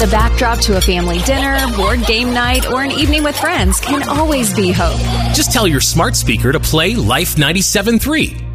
The backdrop to a family dinner, board game night, or an evening with friends can always be hope. Just tell your smart speaker to play Life 97.3.